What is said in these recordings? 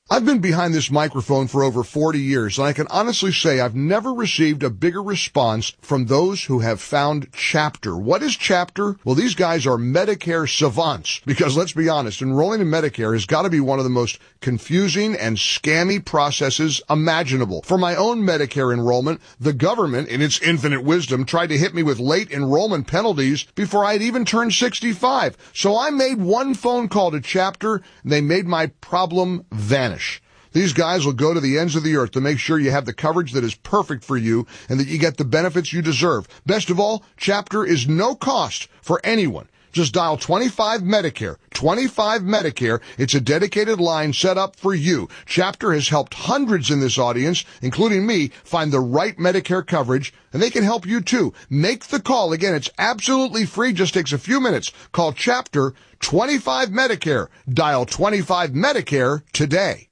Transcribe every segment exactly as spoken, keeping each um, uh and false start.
I've been behind this microphone for over forty years, and I can honestly say I've never received a bigger response from those who have found Chapter. What is Chapter? Well, these guys are Medicare savants, because let's be honest, enrolling in Medicare has got to be one of the most confusing and scammy processes imaginable. For my own Medicare enrollment, the government, in its infinite wisdom, tried to hit me with late enrollment penalties before I'd even turned sixty-five. So I made one phone call to Chapter, and they made my problem vanish. These guys will go to the ends of the earth to make sure you have the coverage that is perfect for you and that you get the benefits you deserve. Best of all, Chapter is no cost for anyone. Just dial twenty-five Medicare. twenty-five Medicare. It's a dedicated line set up for you. Chapter has helped hundreds in this audience, including me, find the right Medicare coverage, and they can help you too. Make the call. Again, it's absolutely free. Just takes a few minutes. Call Chapter twenty-five Medicare. Dial twenty-five Medicare today.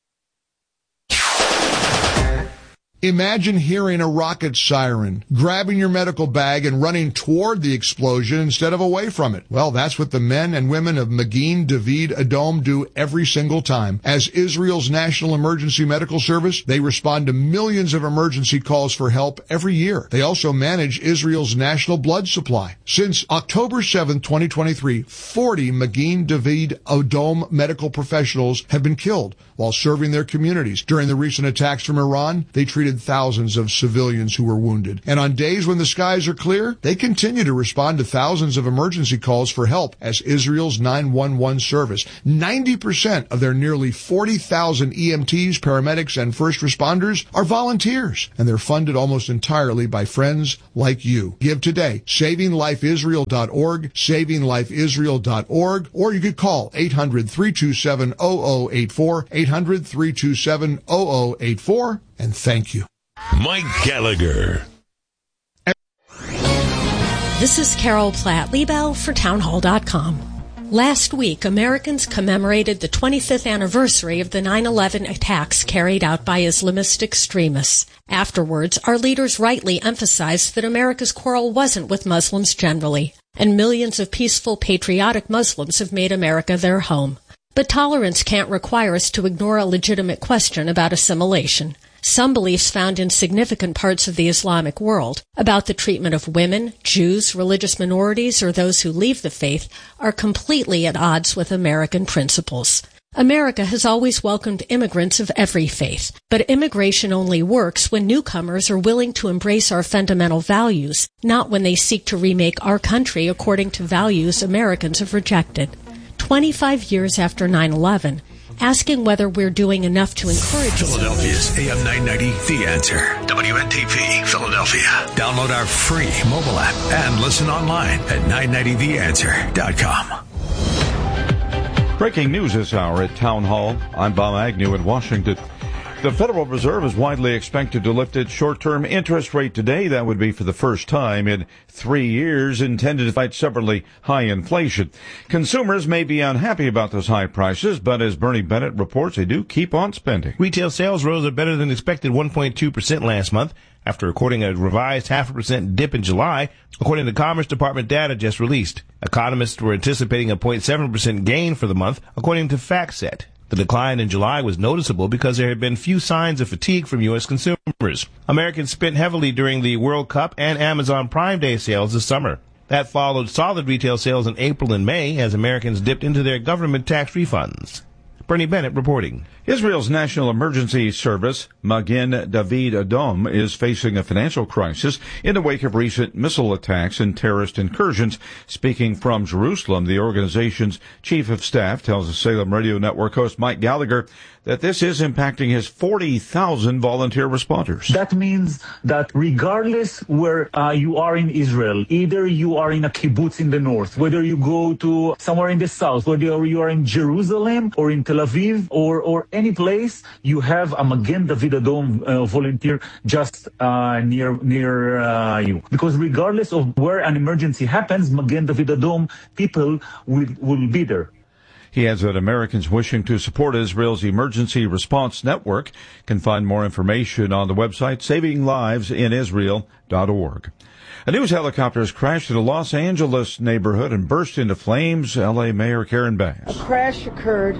Imagine hearing a rocket siren, grabbing your medical bag and running toward the explosion instead of away from it. Well, that's what the men and women of Magen David Adom do every single time. As Israel's National Emergency Medical Service, they respond to millions of emergency calls for help every year. They also manage Israel's national blood supply. Since October seventh, twenty twenty-three, forty Magen David Adom medical professionals have been killed while serving their communities. During the recent attacks from Iran, they treated thousands of civilians who were wounded. And on days when the skies are clear, they continue to respond to thousands of emergency calls for help as Israel's nine one one service. ninety percent of their nearly forty thousand E M Ts, paramedics, and first responders are volunteers, and they're funded almost entirely by friends like you. Give today. saving life israel dot org, saving life israel dot org, or you could call eight hundred, three two seven, zero zero eight four, eight hundred, three two seven, zero zero eight four, and thank you. Mike Gallagher. This is Carol Platt-Liebel for townhall dot com. Last week, Americans commemorated the twenty-fifth anniversary of the nine eleven attacks carried out by Islamist extremists. Afterwards, our leaders rightly emphasized that America's quarrel wasn't with Muslims generally, and millions of peaceful, patriotic Muslims have made America their home. But tolerance can't require us to ignore a legitimate question about assimilation. Some beliefs found in significant parts of the Islamic world about the treatment of women, Jews, religious minorities, or those who leave the faith are completely at odds with American principles. America has always welcomed immigrants of every faith, but immigration only works when newcomers are willing to embrace our fundamental values, not when they seek to remake our country according to values Americans have rejected. twenty-five years after nine eleven, asking whether we're doing enough to encourage Philadelphia's A M nine ninety, The Answer. W N T P, Philadelphia. Download our free mobile app and listen online at nine ninety the answer dot com. Breaking news this hour at Town Hall. I'm Bob Agnew in Washington. The Federal Reserve is widely expected to lift its short-term interest rate today. That would be for the first time in three years, intended to fight stubbornly high inflation. Consumers may be unhappy about those high prices, but as Bernie Bennett reports, they do keep on spending. Retail sales rose a better than expected one point two percent last month after recording a revised half a percent dip in July, according to Commerce Department data just released. Economists were anticipating a zero point seven percent gain for the month, according to FactSet. The decline in July was noticeable because there had been few signs of fatigue from U S consumers. Americans spent heavily during the World Cup and Amazon Prime Day sales this summer. That followed solid retail sales in April and May as Americans dipped into their government tax refunds. Bernie Bennett reporting. Israel's National Emergency Service, Magen David Adom, is facing a financial crisis in the wake of recent missile attacks and terrorist incursions. Speaking from Jerusalem, the organization's chief of staff tells the Salem Radio Network host Mike Gallagher that this is impacting his forty thousand volunteer responders. That means that regardless where uh, you are in Israel, either you are in a kibbutz in the north, whether you go to somewhere in the south, whether you are in Jerusalem or in Tel Aviv or, or any place, you have a Magen David Adom uh, volunteer just uh, near near uh, you. Because regardless of where an emergency happens, Magen David Adom people will, will be there. He adds that Americans wishing to support Israel's emergency response network can find more information on the website saving lives in israel dot org. A news helicopter has crashed in a Los Angeles neighborhood and burst into flames. L A Mayor Karen Bass. A crash occurred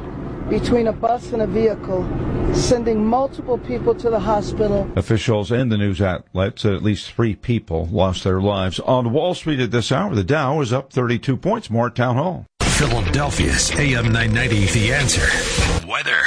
between a bus and a vehicle, sending multiple people to the hospital. Officials and the news outlet said at least three people lost their lives. On Wall Street at this hour, the Dow is up thirty-two points. More at Town Hall. Philadelphia's A M nine ninety, The Answer. Weather.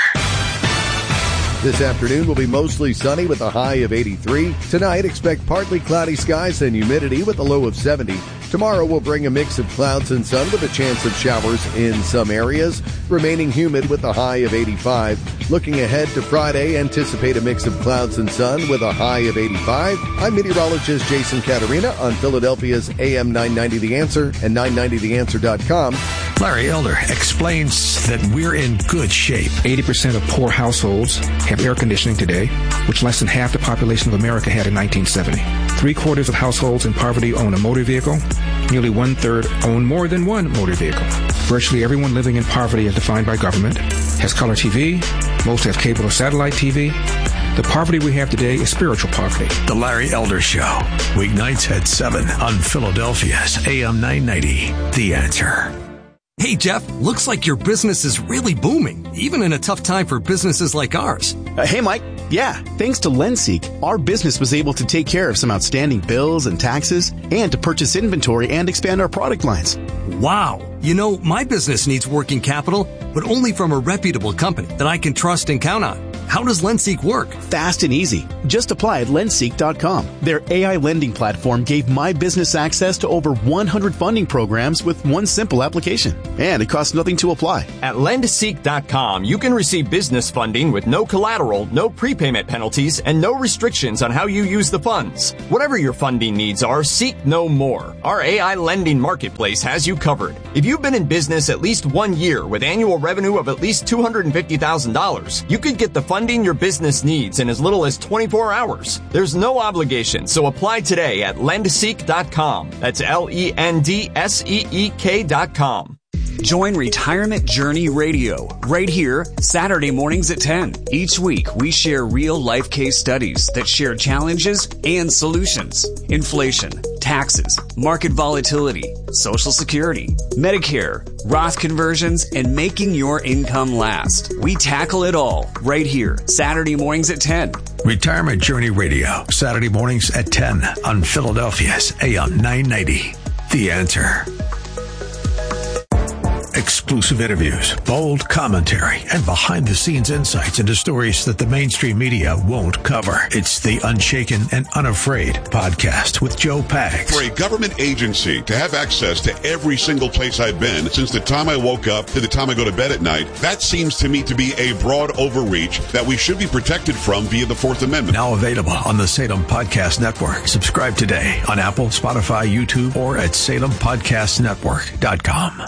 This afternoon will be mostly sunny with a high of eighty-three. Tonight, expect partly cloudy skies and humidity with a low of seventy. Tomorrow will bring a mix of clouds and sun with a chance of showers in some areas, remaining humid with a high of eighty-five. Looking ahead to Friday, anticipate a mix of clouds and sun with a high of eighty-five. I'm meteorologist Jason Caterina on Philadelphia's A M nine ninety The Answer and nine ninety the answer dot com. Larry Elder explains that we're in good shape. eighty percent of poor households have air conditioning today, which less than half the population of America had in nineteen seventy. Three quarters of households in poverty own a motor vehicle. Nearly one-third own more than one motor vehicle. Virtually everyone living in poverty as defined by government has color T V. Most have cable or satellite T V. The poverty we have today is spiritual poverty. The Larry Elder Show, weeknights at seven on Philadelphia's A M nine ninety, The Answer. Hey, Jeff, looks like your business is really booming, even in a tough time for businesses like ours. Uh, hey, Mike. Yeah, thanks to LendSeek, our business was able to take care of some outstanding bills and taxes and to purchase inventory and expand our product lines. Wow. You know, my business needs working capital, but only from a reputable company that I can trust and count on. How does LendSeek work? Fast and easy. Just apply at lendseek dot com. Their A I lending platform gave my business access to over one hundred funding programs with one simple application. And it costs nothing to apply. At lendseek dot com, you can receive business funding with no collateral, no prepayment penalties, and no restrictions on how you use the funds. Whatever your funding needs are, seek no more. Our A I lending marketplace has you covered. If you've been in business at least one year with annual revenue of at least two hundred fifty thousand dollars, you could get the funding your business needs in as little as twenty-four hours. There's no obligation, so apply today at lendseek dot com. That's L E N D S E E K dot com. Join Retirement Journey Radio right here, Saturday mornings at ten. Each week, we share real-life case studies that share challenges and solutions. Inflation, taxes, market volatility, Social Security, Medicare, Roth conversions, and making your income last. We tackle it all right here, Saturday mornings at ten. Retirement Journey Radio, Saturday mornings at ten on Philadelphia's A M nine ninety. The Answer. Exclusive interviews, bold commentary, and behind-the-scenes insights into stories that the mainstream media won't cover. It's the Unshaken and Unafraid podcast with Joe Pags. For a government agency to have access to every single place I've been since the time I woke up to the time I go to bed at night, that seems to me to be a broad overreach that we should be protected from via the Fourth Amendment. Now available on the Salem Podcast Network. Subscribe today on Apple, Spotify, YouTube, or at salem podcast network dot com.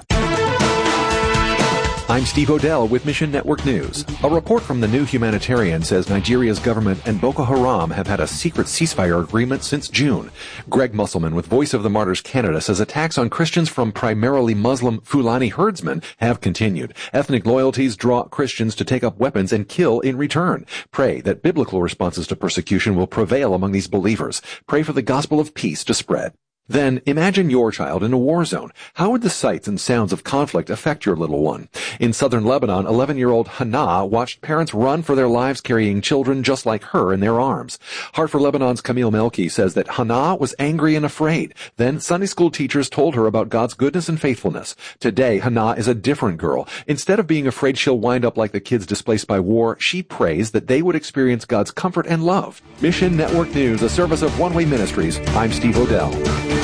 I'm Steve Odell with Mission Network News. A report from the New Humanitarian says Nigeria's government and Boko Haram have had a secret ceasefire agreement since June. Greg Musselman with Voice of the Martyrs Canada says attacks on Christians from primarily Muslim Fulani herdsmen have continued. Ethnic loyalties draw Christians to take up weapons and kill in return. Pray that biblical responses to persecution will prevail among these believers. Pray for the gospel of peace to spread. Then imagine your child in a war zone. How would the sights and sounds of conflict affect your little one? In southern Lebanon, eleven-year-old Hannah watched parents run for their lives carrying children just like her in their arms. Heart for Lebanon's Camille Melki says that Hannah was angry and afraid. Then Sunday school teachers told her about God's goodness and faithfulness. Today, Hannah is a different girl. Instead of being afraid she'll wind up like the kids displaced by war, she prays that they would experience God's comfort and love. Mission Network News, a service of One Way Ministries. I'm Steve Odell.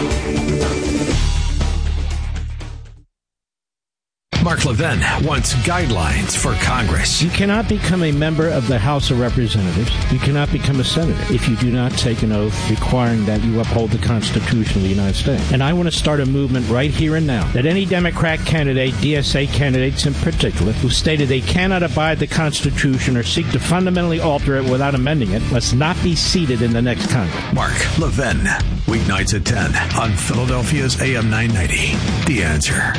Mark Levin wants guidelines for Congress. You cannot become a member of the House of Representatives. You cannot become a senator if you do not take an oath requiring that you uphold the Constitution of the United States. And I want to start a movement right here and now that any Democrat candidate, D S A candidates in particular, who stated they cannot abide the Constitution or seek to fundamentally alter it without amending it, must not be seated in the next Congress. Mark Levin, weeknights at ten on Philadelphia's A M nine ninety. The Answer.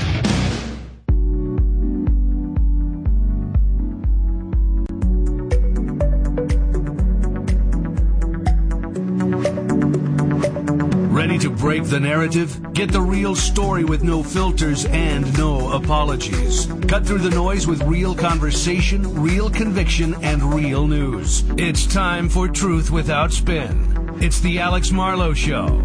Ready Ready to break the narrative? Get the real story with no filters and no apologies. Cut through the noise with real conversation, real conviction, and real news. It's time for Truth Without Spin. It's the Alex Marlowe Show.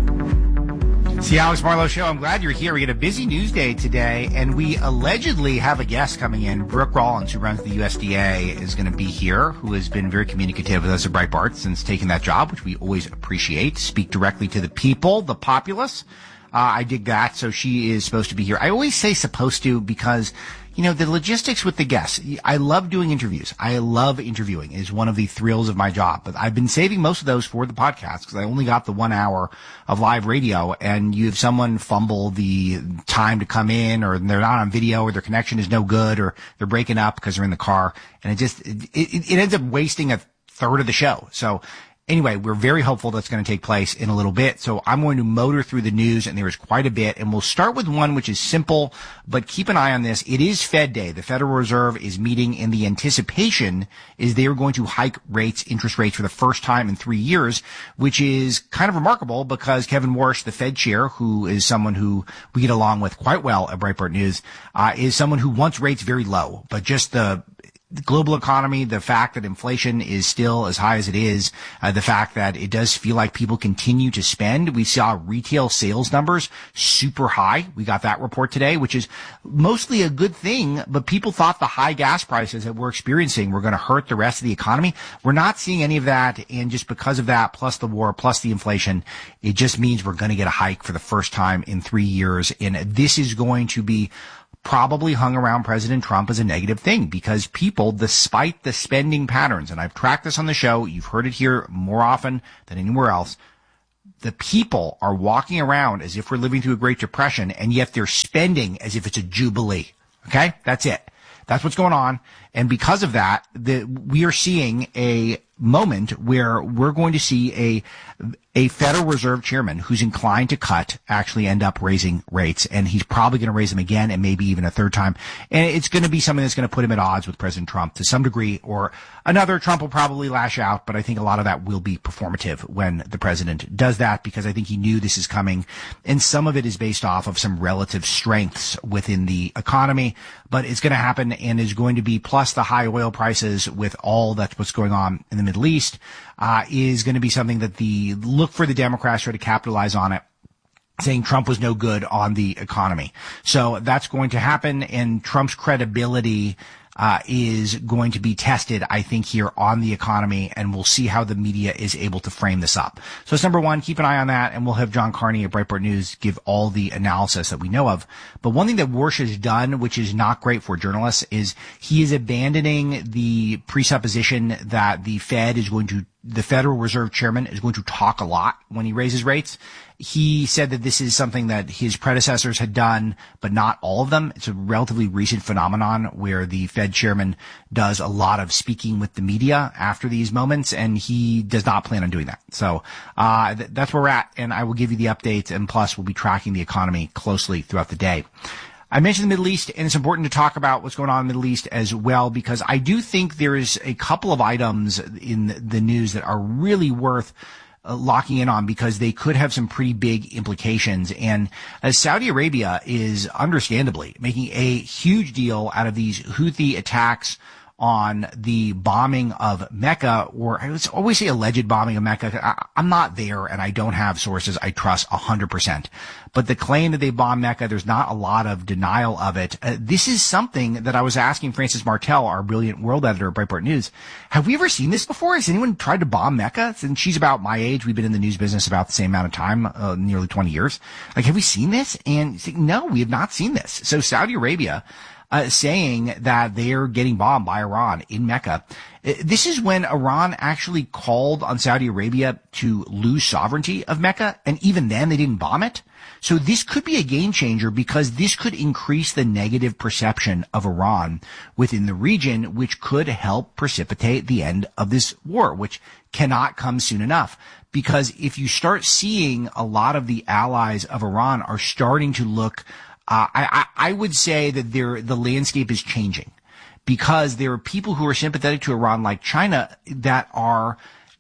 It's the Alex Marlowe Show. I'm glad you're here. We had a busy news day today, and we allegedly have a guest coming in. Brooke Rollins, who runs the U S D A, is going to be here, who has been very communicative with us at Breitbart since taking that job, which we always appreciate. Speak directly to the people, the populace. Uh, I dig that. So she is supposed to be here. I always say supposed to because, you know, the logistics with the guests. I love doing interviews. I love interviewing. It is one of the thrills of my job. But I've been saving most of those for the podcast because I only got the one hour of live radio, and you have someone fumble the time to come in, or they're not on video, or their connection is no good, or they're breaking up because they're in the car, and it just it, it, it ends up wasting a third of the show. So anyway, we're very hopeful that's going to take place in a little bit. So I'm going to motor through the news, and there is quite a bit. And we'll start with one which is simple, but keep an eye on this. It is Fed Day. The Federal Reserve is meeting, and the anticipation is they are going to hike rates, interest rates, for the first time in three years, which is kind of remarkable because Kevin Warsh, the Fed chair, who is someone who we get along with quite well at Breitbart News, uh, is someone who wants rates very low, but just the The global economy, the fact that inflation is still as high as it is, uh, the fact that it does feel like people continue to spend. We saw retail sales numbers super high. We got that report today, which is mostly a good thing, but people thought the high gas prices that we're experiencing were going to hurt the rest of the economy. We're not seeing any of that, and just because of that, plus the war, plus the inflation, it just means we're going to get a hike for the first time in three years, and this is going to be probably hung around President Trump as a negative thing because people, despite the spending patterns, and I've tracked this on the show, you've heard it here more often than anywhere else, the people are walking around as if we're living through a Great Depression, and yet they're spending as if it's a jubilee. Okay? That's it. That's what's going on. And because of that, the, we are seeing a moment where we're going to see a a Federal Reserve chairman who's inclined to cut actually end up raising rates, and he's probably going to raise them again and maybe even a third time. And it's going to be something that's going to put him at odds with President Trump to some degree or another. Trump will probably lash out, but I think a lot of that will be performative when the president does that because I think he knew this is coming, and some of it is based off of some relative strengths within the economy, but it's going to happen and is going to be, plus the high oil prices with all that's what's going on in the Middle East, uh, is going to be something that the look for the Democrats try to capitalize on it, saying Trump was no good on the economy. So that's going to happen, and Trump's credibility uh is going to be tested, I think, here on the economy, and we'll see how the media is able to frame this up. So it's number one, keep an eye on that, and we'll have John Carney at Breitbart News give all the analysis that we know of. But one thing that Warsh has done, which is not great for journalists, is he is abandoning the presupposition that the Fed is going to the Federal Reserve chairman is going to talk a lot when he raises rates. He said that this is something that his predecessors had done, but not all of them. It's a relatively recent phenomenon where the Fed chairman does a lot of speaking with the media after these moments, and he does not plan on doing that. So uh th- that's where we're at, and I will give you the updates, and plus we'll be tracking the economy closely throughout the day. I mentioned the Middle East, and it's important to talk about what's going on in the Middle East as well, because I do think there is a couple of items in the news that are really worth uh, locking in on because they could have some pretty big implications. And as Saudi Arabia is understandably making a huge deal out of these Houthi attacks on the bombing of Mecca, or I would always say alleged bombing of Mecca. I, I'm not there, and I don't have sources I trust one hundred percent. But the claim that they bombed Mecca, there's not a lot of denial of it. Uh, this is something that I was asking Frances Martel, our brilliant world editor at Breitbart News. Have we ever seen this before? Has anyone tried to bomb Mecca? Since she's about my age, we've been in the news business about the same amount of time, uh, nearly twenty years. Like, have we seen this? And no, we have not seen this. So Saudi Arabia, Uh, saying that they're getting bombed by Iran in Mecca. This is when Iran actually called on Saudi Arabia to lose sovereignty of Mecca, and even then they didn't bomb it. So this could be a game changer because this could increase the negative perception of Iran within the region, which could help precipitate the end of this war, which cannot come soon enough. Because if you start seeing a lot of the allies of Iran are starting to look Uh, I, I would say that there, the landscape is changing because there are people who are sympathetic to Iran, like China, that are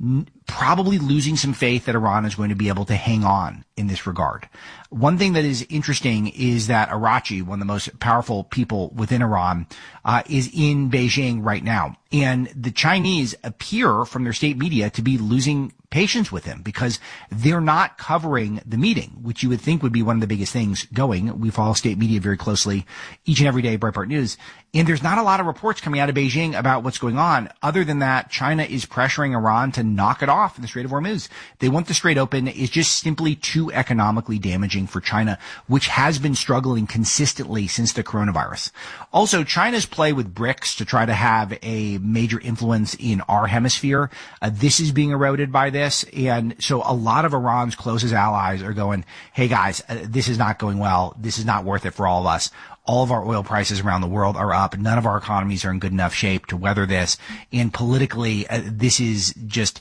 n- probably losing some faith that Iran is going to be able to hang on in this regard. One thing that is interesting is that Araghchi, one of the most powerful people within Iran, uh, is in Beijing right now. And the Chinese appear from their state media to be losing patience with him because they're not covering the meeting, which you would think would be one of the biggest things going. We follow state media very closely each and every day, Breitbart News. And there's not a lot of reports coming out of Beijing about what's going on. Other than that, China is pressuring Iran to knock it off in the Strait of Hormuz. They want the Strait open. It's just simply too economically damaging for China, which has been struggling consistently since the coronavirus. Also, China's play with BRICS to try to have a major influence in our hemisphere, uh, this is being eroded by this. And so a lot of Iran's closest allies are going, hey guys, uh, this is not going well. This is not worth it for all of us. All of our oil prices around the world are up. None of our economies are in good enough shape to weather this. And politically, uh, this is just,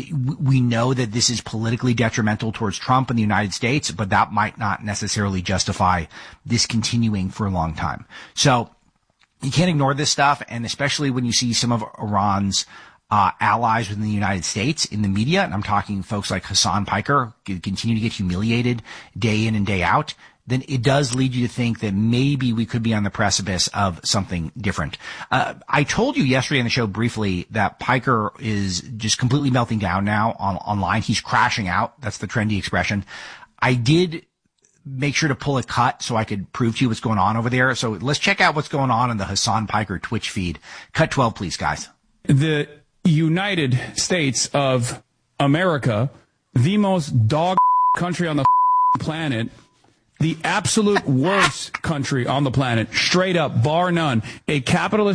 we know that this is politically detrimental towards Trump and the United States, but that might not necessarily justify this continuing for a long time. So you can't ignore this stuff. And especially when you see some of Iran's Uh, allies within the United States in the media, and I'm talking folks like Hassan Piker, continue to get humiliated day in and day out, then it does lead you to think that maybe we could be on the precipice of something different. Uh, I told you yesterday on the show briefly that Piker is just completely melting down now on online. He's crashing out. That's the trendy expression. I did make sure to pull a cut so I could prove to you what's going on over there. So let's check out what's going on in the Hassan Piker Twitch feed. Cut twelve, please, guys. The United States of America, the most dog country on the planet, the absolute worst country on the planet, straight up, bar none, a capitalist,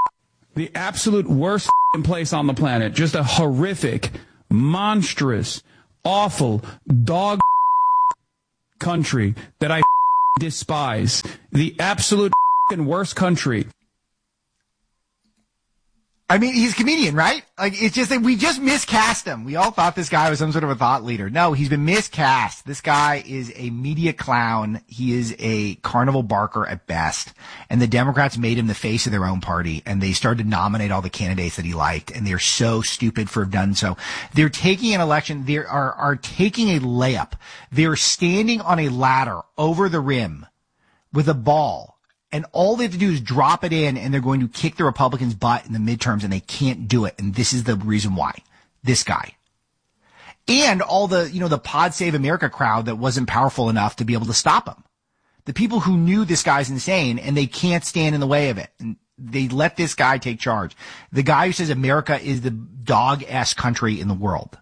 the absolute worst place on the planet, just a horrific, monstrous, awful, dog country that I despise, the absolute worst country. I mean, he's a comedian, right? Like, it's just that we just miscast him. We all thought this guy was some sort of a thought leader. No, he's been miscast. This guy is a media clown. He is a carnival barker at best. And the Democrats made him the face of their own party. And they started to nominate all the candidates that he liked. And they're so stupid for have done so. They're taking an election. They are, are taking a layup. They're standing on a ladder over the rim with a ball. And all they have to do is drop it in, and they're going to kick the Republicans' butt in the midterms, and they can't do it. And this is the reason why. This guy. And all the, you know, the Pod Save America crowd that wasn't powerful enough to be able to stop him. The people who knew this guy's insane, and they can't stand in the way of it. And they let this guy take charge. The guy who says America is the dog-ass country in the world.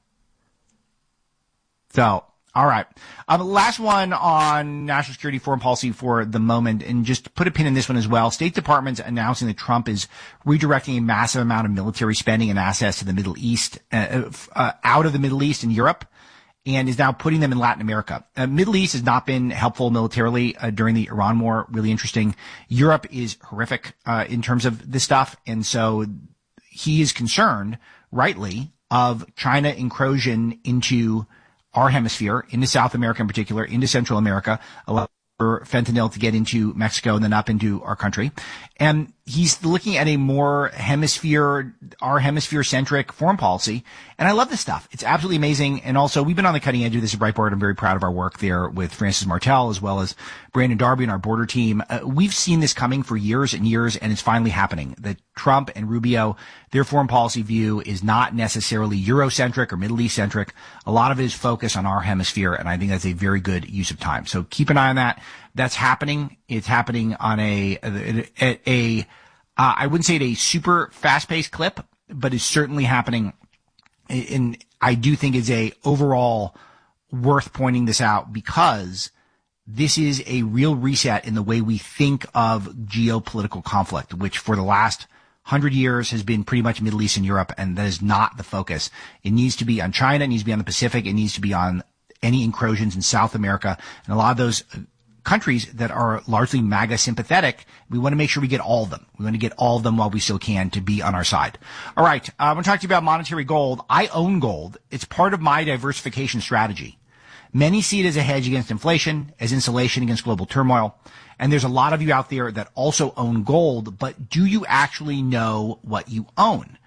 So, all right. Um, last one on national security, foreign policy for the moment, and just put a pin in this one as well. State Department's announcing that Trump is redirecting a massive amount of military spending and assets to the Middle East, uh, uh, out of the Middle East and Europe, and is now putting them in Latin America. Uh, Middle East has not been helpful militarily uh, during the Iran war. Really interesting. Europe is horrific uh, in terms of this stuff, and so he is concerned, rightly, of China incursion into our hemisphere, into South America in particular, into Central America, allow for fentanyl to get into Mexico and then up into our country. And he's looking at a more hemisphere, our hemisphere-centric foreign policy. And I love this stuff. It's absolutely amazing. And also, we've been on the cutting edge of this at Breitbart. I'm very proud of our work there with Francis Martel as well as Brandon Darby and our border team. Uh, we've seen this coming for years and years, and it's finally happening. That Trump and Rubio, their foreign policy view is not necessarily Eurocentric or Middle East-centric. A lot of it is focused on our hemisphere, and I think that's a very good use of time. So keep an eye on that. That's happening. It's happening on a, a, a, a uh, I wouldn't say at a super fast-paced clip, but it's certainly happening. And I do think it's a overall worth pointing this out because this is a real reset in the way we think of geopolitical conflict, which for the last hundred years has been pretty much Middle East and Europe, and that is not the focus. It needs to be on China. It needs to be on the Pacific. It needs to be on any incursions in South America. And a lot of those countries that are largely MAGA sympathetic, we want to make sure we get all of them. We want to get all of them while we still can to be on our side. All right. Uh, I'm going to talk to you about monetary gold. I own gold. It's part of my diversification strategy. Many see it as a hedge against inflation, as insulation against global turmoil. And there's a lot of you out there that also own gold, but do you actually know what you own?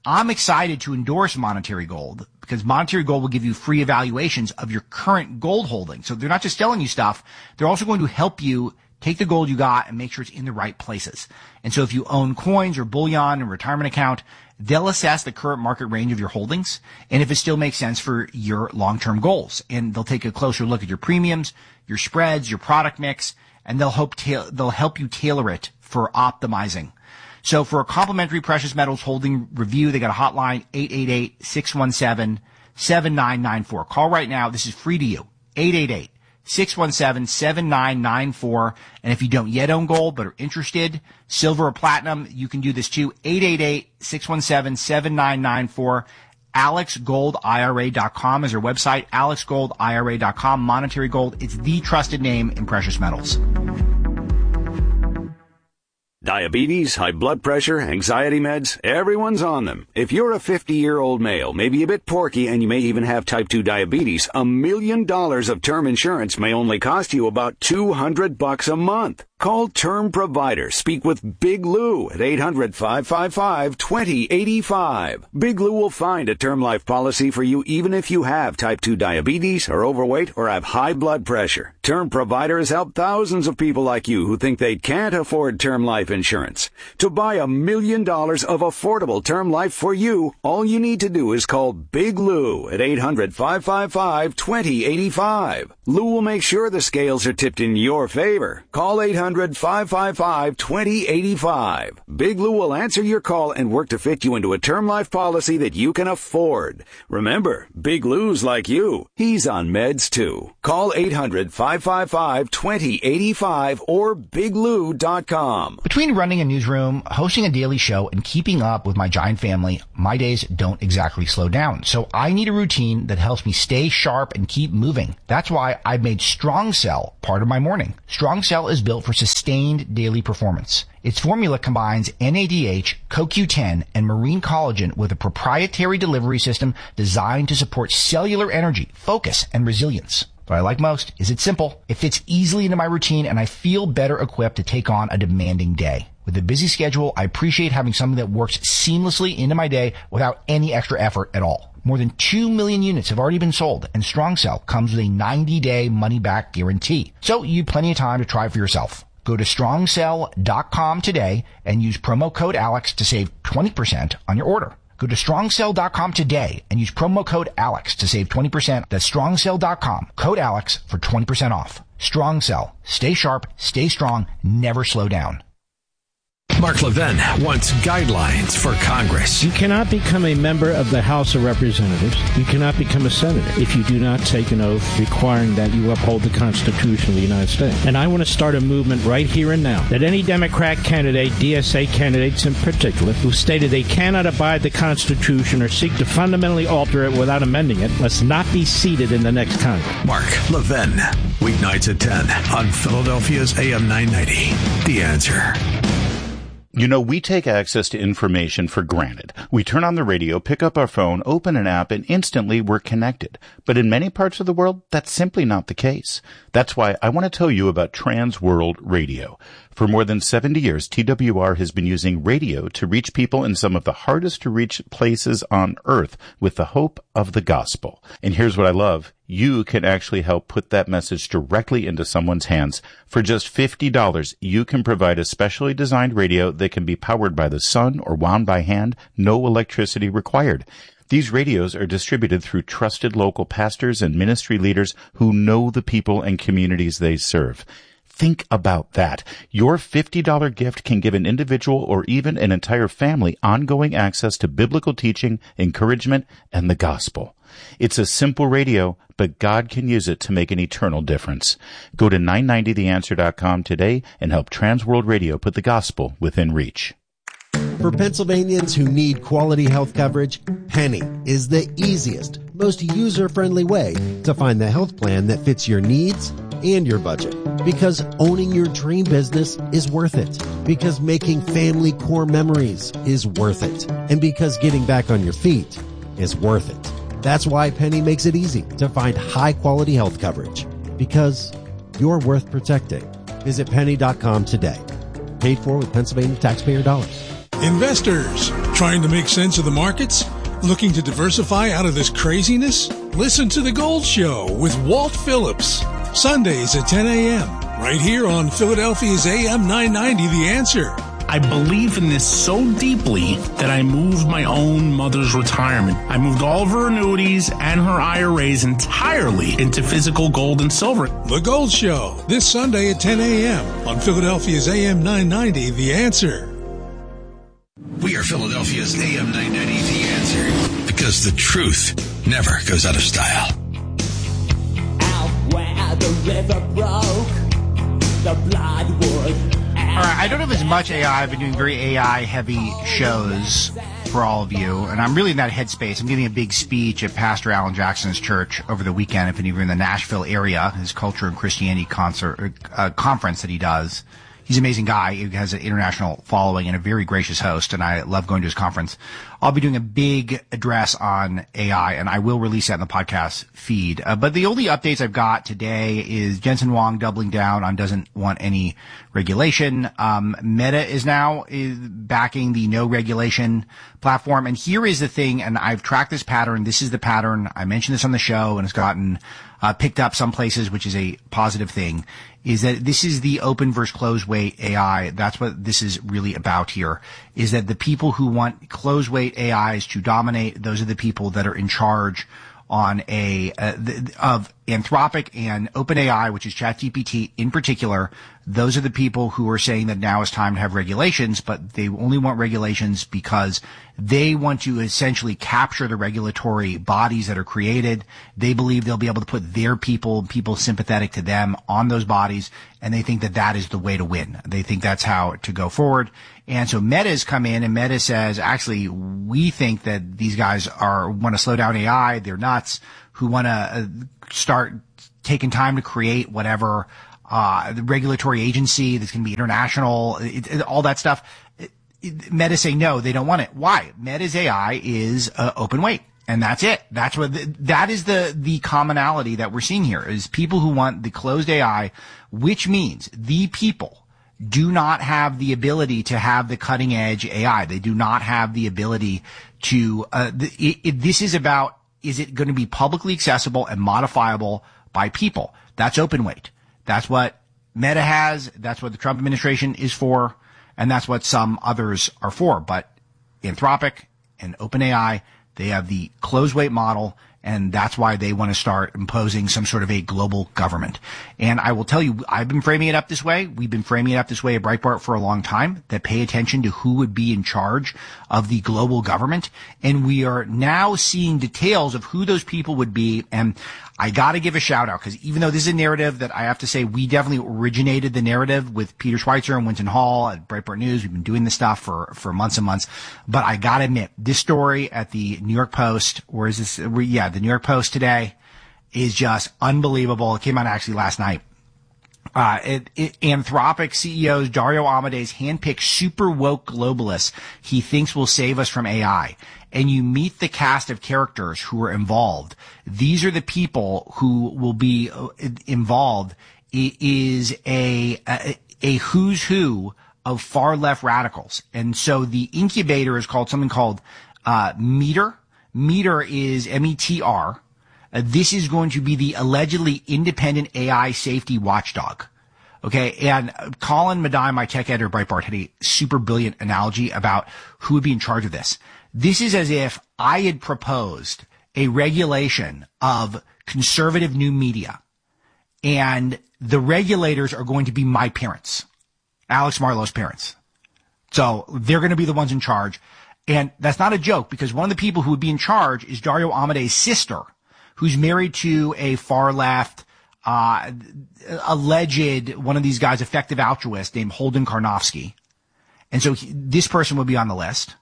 I'm excited to endorse Monetary Gold because Monetary Gold will give you free evaluations of your current gold holding. So they're not just selling you stuff. They're also going to help you take the gold you got and make sure it's in the right places. And so if you own coins or bullion or retirement account, they'll assess the current market range of your holdings and if it still makes sense for your long-term goals. And they'll take a closer look at your premiums, your spreads, your product mix, and they'll help ta- they'll help you tailor it for optimizing. So for a complimentary precious metals holding review, they got a hotline, eight eight eight, six one seven, seven nine nine four. Call right now. This is free to you. eight eight eight, six one seven, seven nine nine four. And if you don't yet own gold but are interested, silver or platinum, you can do this too. eight eight eight, six one seven, seven nine nine four. alex gold I R A dot com is our website. alex gold I R A dot com. Monetary Gold. It's the trusted name in precious metals. Diabetes, high blood pressure, anxiety meds, everyone's on them. If you're a fifty-year-old male, maybe a bit porky, and you may even have type two diabetes, a million dollars of term insurance may only cost you about two hundred bucks a month. Call Term Provider. Speak with Big Lou at eight hundred, five five five, two zero eight five. Big Lou will find a term life policy for you even if you have type two diabetes, are overweight, or have high blood pressure. Term Provider has helped thousands of people like you who think they can't afford term life insurance. To buy a million dollars of affordable term life for you, all you need to do is call Big Lou at eight hundred, five five five, two zero eight five. Lou will make sure the scales are tipped in your favor. Call eight hundred, five five five, two zero eight five. Big Lou will answer your call and work to fit you into a term life policy that you can afford. Remember, Big Lou's like you. He's on meds too. Call eight hundred, five five five, two zero eight five or big lou dot com. Between running a newsroom, hosting a daily show, and keeping up with my giant family, my days don't exactly slow down. So I need a routine that helps me stay sharp and keep moving. That's why I've made Strong Cell part of my morning. Strong Cell is built for sustained daily performance. Its formula combines N A D H, C O Q ten, and marine collagen with a proprietary delivery system designed to support cellular energy, focus, and resilience. What I like most is it's simple. It fits easily into my routine, and I feel better equipped to take on a demanding day. With a busy schedule, I appreciate having something that works seamlessly into my day without any extra effort at all. More than two million units have already been sold, and Strong Cell comes with a ninety-day money-back guarantee. So you have plenty of time to try for yourself. Go to strong cell dot com today and use promo code Alex to save twenty percent on your order. Go to strong cell dot com today and use promo code Alex to save twenty percent. That's strong cell dot com. Code Alex for twenty percent off. Strong Cell. Stay sharp, stay strong, never slow down. Mark Levin wants guidelines for Congress. You cannot become a member of the House of Representatives. You cannot become a senator if you do not take an oath requiring that you uphold the Constitution of the United States. And I want to start a movement right here and now that any Democrat candidate, D S A candidates in particular, who stated they cannot abide the Constitution or seek to fundamentally alter it without amending it, must not be seated in the next Congress. Mark Levin, weeknights at ten on Philadelphia's A M nine ninety. The Answer. You know, we take access to information for granted. We turn on the radio, pick up our phone, open an app, and instantly we're connected. But in many parts of the world, that's simply not the case. That's why I want to tell you about Trans World Radio. For more than seventy years, T W R has been using radio to reach people in some of the hardest to reach places on earth with the hope of the gospel. And here's what I love. You can actually help put that message directly into someone's hands. For just fifty dollars, you can provide a specially designed radio that can be powered by the sun or wound by hand, no electricity required. These radios are distributed through trusted local pastors and ministry leaders who know the people and communities they serve. Think about that. Your fifty dollars gift can give an individual or even an entire family ongoing access to biblical teaching, encouragement, and the gospel. It's a simple radio, but God can use it to make an eternal difference. Go to nine ninety the answer dot com today and help Trans World Radio put the gospel within reach. For Pennsylvanians who need quality health coverage, Penny is the easiest, most user-friendly way to find the health plan that fits your needs and your budget. Because owning your dream business is worth it. Because making family core memories is worth it. And because getting back on your feet is worth it. That's why Penny makes it easy to find high-quality health coverage. Because you're worth protecting. Visit penny dot com today. Paid for with Pennsylvania taxpayer dollars. Investors, Trying to make sense of the markets? Looking to diversify out of this craziness? Listen to The Gold Show with Walt Phillips. Sundays at ten a.m. right here on Philadelphia's A M nine ninety, The Answer. I believe in this so deeply that I moved my own mother's retirement. I moved all of her annuities and her I R As entirely into physical gold and silver. The Gold Show, this Sunday at ten a.m. on Philadelphia's A M nine ninety, The Answer. We are Philadelphia's A M nine ninety, The Answer, because the truth never goes out of style. Out where the river broke, the bloodwood. All right, I don't have as much A I. I've been doing very A I-heavy shows for all of you, and I'm really in that headspace. I'm giving a big speech at Pastor Alan Jackson's church over the weekend. If you're in the Nashville area, his Culture and Christianity concert uh, conference that he does. He's an amazing guy. He has an international following and a very gracious host, and I love going to his conference. I'll be doing a big address on A I, and I will release that in the podcast feed. Uh, but the only updates I've got today is Jensen Huang doubling down on doesn't want any regulation. Um, Meta is now is backing the no regulation platform. And here is the thing, and I've tracked this pattern. This is the pattern. I mentioned this on the show, and it's gotten uh, picked up some places, which is a positive thing, is that this is the open versus closed weight A I. That's what this is really about here, is that the people who want closed weight A Is to dominate, those are the people that are in charge on a uh, the, of Anthropic and OpenAI, which is ChatGPT in particular. Those are the people who are saying that now is time to have regulations, but they only want regulations because they want to essentially capture the regulatory bodies that are created. They believe they'll be able to put their people, people sympathetic to them, on those bodies, and they think that that is the way to win. They think that's how to go forward. And so Meta's come in, and Meta says, actually, we think that these guys are want to slow down A I. They're nuts, who want to uh, start taking time to create whatever uh the regulatory agency that's going to be international, it, it, all that stuff. It, it, Meta saying no, they don't want it. Why? Meta's A I is uh, open weight, and that's it. That's what the, that is the the commonality that we're seeing here, is people who want the closed A I, which means the people do not have the ability to have the cutting edge A I. They do not have the ability to. Uh, the, it, it, this is about, is it going to be publicly accessible and modifiable by people? That's open weight. That's what Meta has. That's what the Trump administration is for. And that's what some others are for. But Anthropic and OpenAI, they have the closed weight model. And that's why they want to start imposing some sort of a global government. And I will tell you, I've been framing it up this way. We've been framing it up this way at Breitbart for a long time, that pay attention to who would be in charge of the global government. And we are now seeing details of who those people would be. And I got to give a shout out, because even though this is a narrative that I have to say, we definitely originated the narrative with Peter Schweitzer and Winton Hall at Breitbart News. We've been doing this stuff for, for months and months. But I got to admit, this story at the New York Post, or is this, yeah, the New York Post today, is just unbelievable. It came out actually last night. Uh, it, it, Anthropic C E O Dario Amodei's handpicked super woke globalists he thinks will save us from A I. And you meet the cast of characters who are involved. These are the people who will be involved. It is a, a, a who's who of far left radicals. And so the incubator is called something called, uh, Meter. Meter is M E T R. Uh, this is going to be the allegedly independent A I safety watchdog. Okay. And Colin Madai, my tech editor, Breitbart, had a super brilliant analogy about who would be in charge of this. This is as if I had proposed a regulation of conservative new media, and the regulators are going to be my parents, Alex Marlow's parents. So they're going to be the ones in charge. And that's not a joke, because one of the people who would be in charge is Dario Amodei's sister, who's married to a far left, uh, alleged, one of these guys, effective altruist named Holden Karnofsky. And so he, this person would be on the list.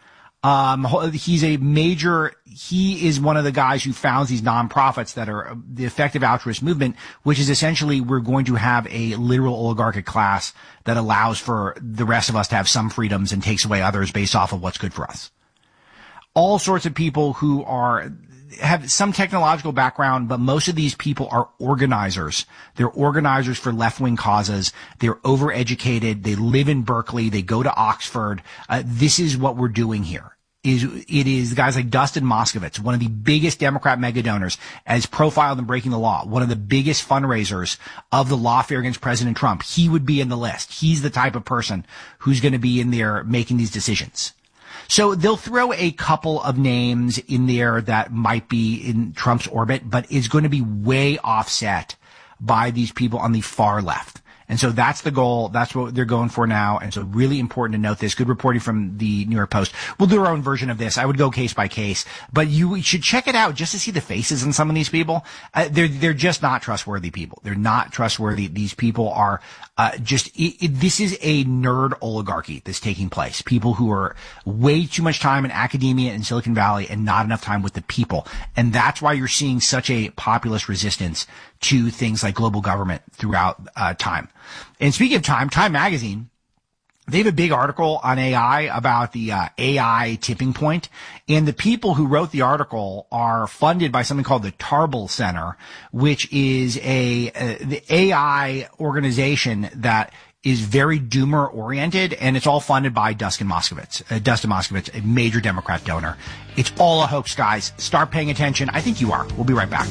Um, he's a major, he is one of the guys who founds these nonprofits that are the effective altruist movement, which is essentially, we're going to have a literal oligarchic class that allows for the rest of us to have some freedoms and takes away others based off of what's good for us. all sorts of people who are have some technological background, but most of these people are organizers. They're organizers for left-wing causes. They're overeducated. They live in Berkeley. They go to Oxford. Uh, this is what we're doing here. Is it is guys like Dustin Moskovitz, one of the biggest Democrat mega donors, as profiled in Breaking the Law, one of the biggest fundraisers of the lawfare against President Trump. He would be in the list. He's the type of person who's going to be in there making these decisions. So they'll throw a couple of names in there that might be in Trump's orbit, but is going to be way offset by these people on the far left. And so that's the goal. That's what they're going for now. And so really important to note this. Good reporting from the New York Post. We'll do our own version of this. I would go case by case, but you should check it out just to see the faces in some of these people. Uh, they're, they're just not trustworthy people. They're not trustworthy. These people are, uh, just, it, it, this is a nerd oligarchy that's taking place. People who are way too much time in academia in Silicon Valley and not enough time with the people. And that's why you're seeing such a populist resistance to things like global government throughout uh, time. And speaking of Time, Time Magazine, they have a big article on A I about the uh, A I tipping point. And the people who wrote the article are funded by something called the Tarbell Center, which is a uh, the A I organization that is very doomer oriented, and it's all funded by Dustin Moskovitz. Uh, Dustin Moskovitz, a major Democrat donor. It's all a hoax, guys. Start paying attention. I think you are. We'll be right back.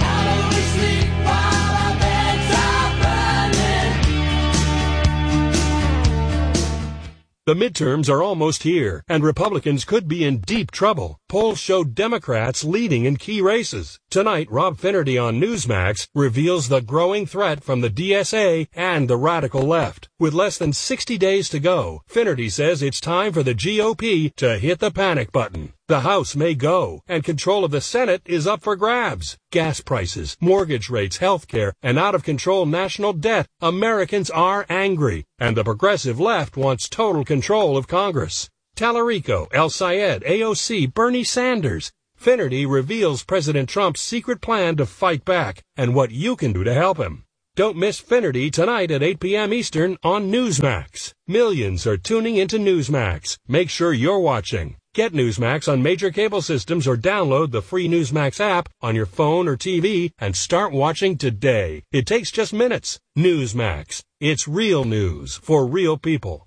The midterms are almost here, and Republicans could be in deep trouble. Polls show Democrats leading in key races. Tonight, Rob Finnerty on Newsmax reveals the growing threat from the D S A and the radical left. With less than sixty days to go, Finnerty says it's time for the G O P to hit the panic button. The House may go, and control of the Senate is up for grabs. Gas prices, mortgage rates, health care, and out-of-control national debt. Americans are angry, and the progressive left wants total control of Congress. Tallarico, El Sayed, A O C, Bernie Sanders. Finnerty reveals President Trump's secret plan to fight back and what you can do to help him. Don't miss Finnerty tonight at eight p.m. Eastern on Newsmax. Millions are tuning into Newsmax. Make sure you're watching. Get Newsmax on major cable systems or download the free Newsmax app on your phone or T V and start watching today. It takes just minutes. Newsmax. It's real news for real people.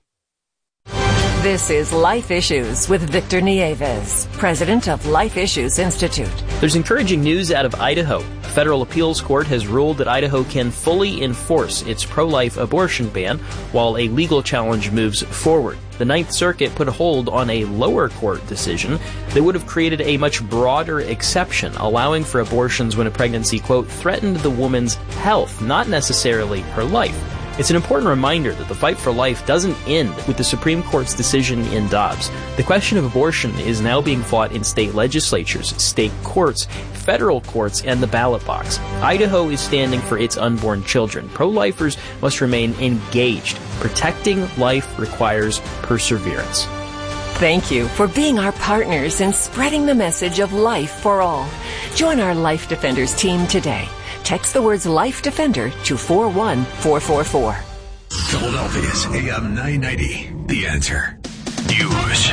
This is Life Issues with Victor Nieves, president of Life Issues Institute. There's encouraging news out of Idaho. A federal appeals court has ruled that Idaho can fully enforce its pro-life abortion ban while a legal challenge moves forward. The Ninth Circuit put a hold on a lower court decision that would have created a much broader exception, allowing for abortions when a pregnancy, quote, threatened the woman's health, not necessarily her life. It's an important reminder that the fight for life doesn't end with the Supreme Court's decision in Dobbs. The question of abortion is now being fought in state legislatures, state courts, federal courts, and the ballot box. Idaho is standing for its unborn children. Pro-lifers must remain engaged. Protecting life requires perseverance. Thank you for being our partners in spreading the message of life for all. Join our Life Defenders team today. Text the words Life Defender to four one four four four. Philadelphia's A M nine ninety, The Answer. News.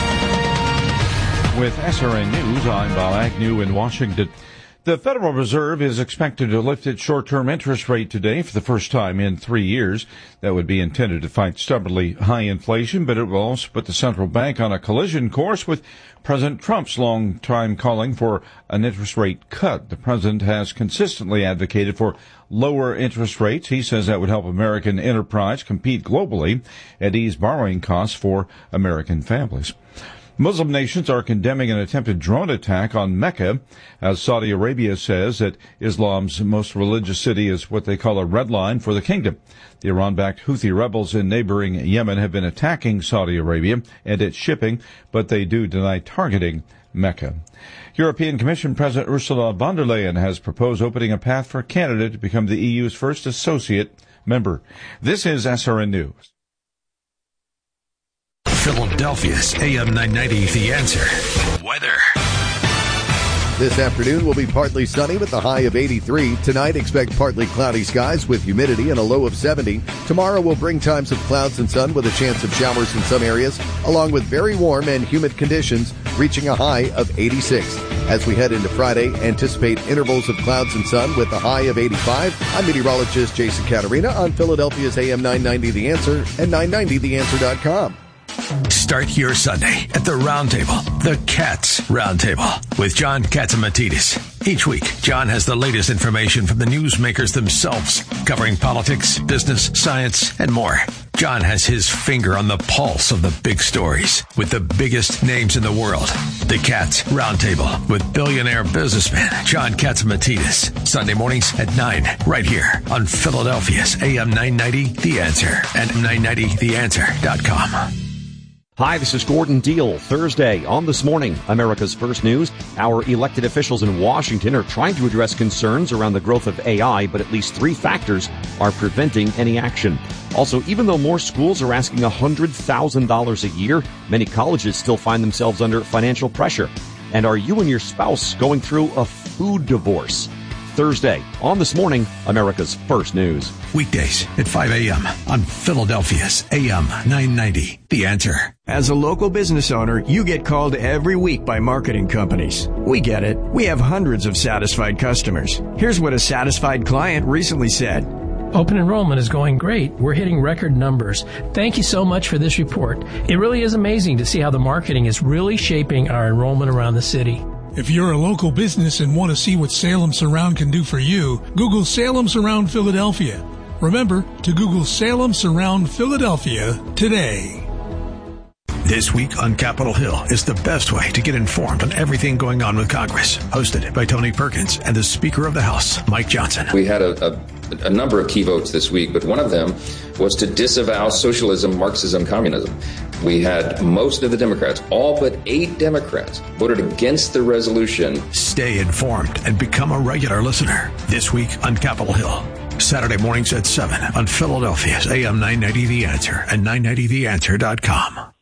With S R N News, I'm Bob Agnew in Washington. The Federal Reserve is expected to lift its short-term interest rate today for the first time in three years. That would be intended to fight stubbornly high inflation, but it will also put the central bank on a collision course with President Trump's long time calling for an interest rate cut. The president has consistently advocated for lower interest rates. He says that would help American enterprise compete globally and ease borrowing costs for American families. Muslim nations are condemning an attempted drone attack on Mecca, as Saudi Arabia says that Islam's most religious city is what they call a red line for the kingdom. The Iran-backed Houthi rebels in neighboring Yemen have been attacking Saudi Arabia and its shipping, but they do deny targeting Mecca. European Commission President Ursula von der Leyen has proposed opening a path for Canada to become the E U's first associate member. This is S R N News. Philadelphia's A M nine ninety, The Answer. Weather. This afternoon will be partly sunny with a high of eighty-three. Tonight, expect partly cloudy skies with humidity and a low of seventy. Tomorrow will bring times of clouds and sun with a chance of showers in some areas, along with very warm and humid conditions, reaching a high of eighty-six. As we head into Friday, anticipate intervals of clouds and sun with a high of eighty-five. I'm meteorologist Jason Caterina on Philadelphia's A M nine ninety The Answer and nine ninety the answer dot com. Start your Sunday at the Roundtable, the Cats Roundtable, with John Catsimatidis. Each week, John has the latest information from the newsmakers themselves, covering politics, business, science, and more. John has his finger on the pulse of the big stories, with the biggest names in the world. The Cats Roundtable, with billionaire businessman John Catsimatidis. Sunday mornings at nine, right here on Philadelphia's A M nine ninety The Answer and nine ninety the answer dot com. Hi, this is Gordon Deal. Thursday on This Morning, America's First News. Our elected officials in Washington are trying to address concerns around the growth of A I, but at least three factors are preventing any action. Also, even though more schools are asking one hundred thousand dollars a year, many colleges still find themselves under financial pressure. And are you and your spouse going through a food divorce? Thursday on This Morning, America's First News. Weekdays at five a.m. on Philadelphia's A M nine ninety. The Answer. As a local business owner, you get called every week by marketing companies. We get it. We have hundreds of satisfied customers. Here's what a satisfied client recently said. Open enrollment is going great. We're hitting record numbers. Thank you so much for this report. It really is amazing to see how the marketing is really shaping our enrollment around the city. If you're a local business and want to see what Salem Surround can do for you, Google Salem Surround Philadelphia. Remember to Google Salem Surround Philadelphia today. This week on Capitol Hill is the best way to get informed on everything going on with Congress. Hosted by Tony Perkins and the Speaker of the House, Mike Johnson. We had a, a, a number of key votes this week, but one of them was to disavow socialism, Marxism, communism. We had most of the Democrats, all but eight Democrats, voted against the resolution. Stay informed and become a regular listener. This week on Capitol Hill. Saturday mornings at seven on Philadelphia's A M nine ninety The Answer and nine ninety the answer dot com.